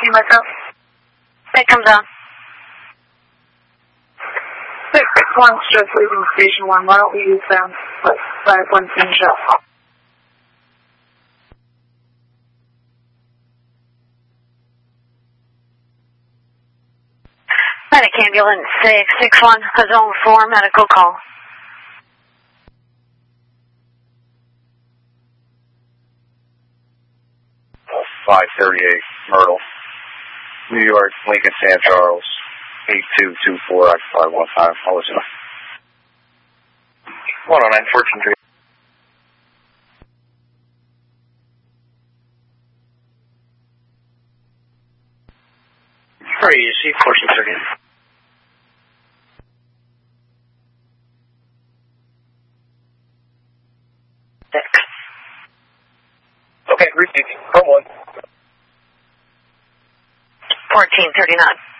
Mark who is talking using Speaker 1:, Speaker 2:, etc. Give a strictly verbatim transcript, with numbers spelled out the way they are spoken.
Speaker 1: see myself?
Speaker 2: That comes on.
Speaker 1: Six one's just leaving station one. Why don't we use them? Let's five one finish up.
Speaker 2: Medic ambulance six six one, zone four, medical call.
Speaker 3: five thirty-eight, Myrtle. New York, Lincoln, San Charles, eight two two four, occupy one time. I'll listen. one oh nine, fourteen three.
Speaker 4: Where are you? See, fourteen thirty.
Speaker 2: Six.
Speaker 3: Okay, receive. Come on.
Speaker 2: fourteen thirty-nine.